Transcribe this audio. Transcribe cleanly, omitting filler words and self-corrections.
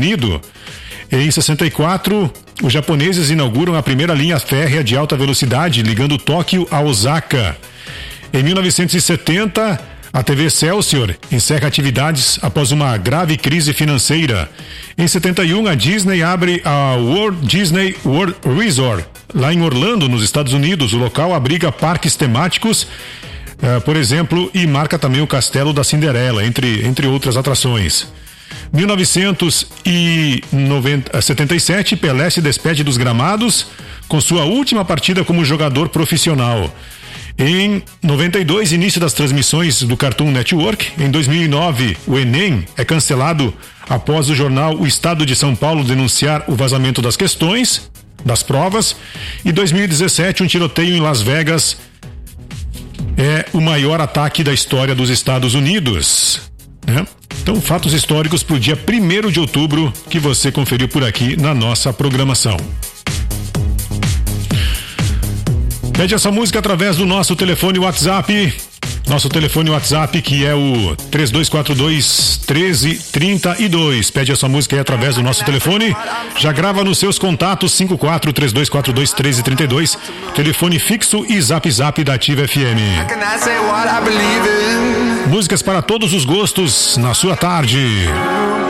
Unido. Em 64, os japoneses inauguram a primeira linha férrea de alta velocidade, ligando Tóquio a Osaka. Em 1970, a TV Excelsior encerra atividades após uma grave crise financeira. Em 71, a Disney abre a Disney World Resort, lá em Orlando, nos Estados Unidos. O local abriga parques temáticos, por exemplo, e marca também o Castelo da Cinderela, entre outras atrações. 1977, Pelé se despede dos gramados com sua última partida como jogador profissional. Em 92, início das transmissões do Cartoon Network. Em 2009, o Enem é cancelado após o jornal O Estado de São Paulo denunciar o vazamento das questões, das provas. E 2017, um tiroteio em Las Vegas é o maior ataque da história dos Estados Unidos, né? Então, fatos históricos para o dia 1º de outubro que você conferiu por aqui na nossa programação. Pede essa música através do nosso telefone WhatsApp. Nosso telefone WhatsApp, que é o 3242-1332. Pede essa música aí através do nosso telefone. Já grava nos seus contatos 54-3242-1332. Telefone fixo e Zap Zap da Ativa FM. Músicas para todos os gostos na sua tarde.